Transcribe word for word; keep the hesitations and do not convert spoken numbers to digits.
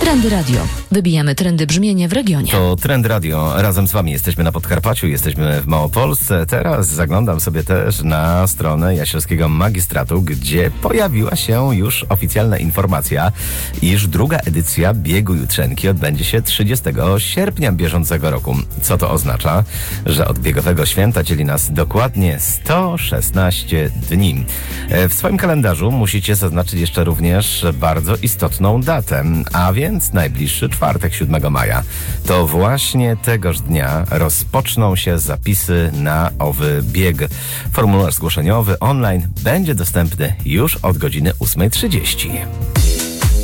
Trendy Radio. Wybijamy trendy brzmienie w regionie. To Trend Radio. Razem z wami jesteśmy na Podkarpaciu, jesteśmy w Małopolsce. Teraz zaglądam sobie też na stronę Jasielskiego Magistratu, gdzie pojawiła się już oficjalna informacja, iż druga edycja biegu Jutrzenki odbędzie się trzydziestego sierpnia bieżącego roku. Co to oznacza? Że od biegowego święta dzieli nas dokładnie sto szesnaście dni. W swoim kalendarzu musicie zaznaczyć jeszcze również bardzo istotną datę, a więc najbliższy czwartek, siódmego maja. To właśnie tegoż dnia rozpoczną się zapisy na owy bieg. Formularz zgłoszeniowy online będzie dostępny już od godziny ósmej trzydzieści.